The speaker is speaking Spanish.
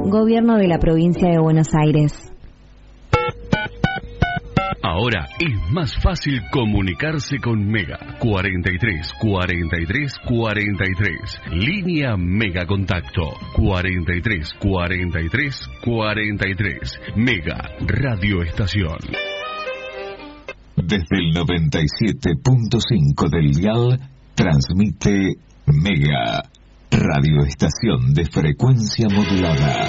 Gobierno de la Provincia de Buenos Aires. Ahora es más fácil comunicarse con Mega. 43 43 43. Línea Mega Contacto. 43 43 43. Mega Radio Estación. Desde el 97.5 del dial transmite Mega Radio Estación de frecuencia modulada.